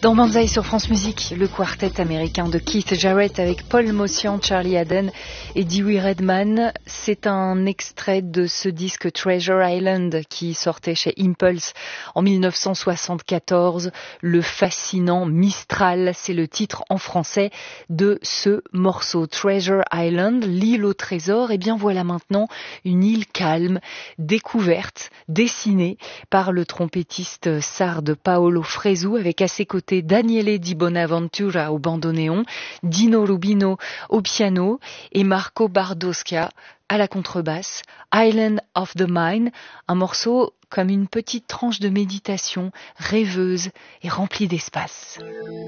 Dans Banzai sur France Musique, le quartet américain de Keith Jarrett avec Paul Motian, Charlie Haden et Dewey Redman. C'est un extrait de ce disque Treasure Island qui sortait chez Impulse en 1974. Le fascinant Mistral, c'est le titre en français de ce morceau. Treasure Island, l'île au trésor. Et bien voilà maintenant une île calme, découverte, dessinée par le trompettiste sarde Paolo Fresu avec à ses côtés Daniele Di Bonaventura au bandoneon, Dino Rubino au piano et Marco Bardosca à la contrebasse. Island of the Mind, un morceau comme une petite tranche de méditation rêveuse et remplie d'espace.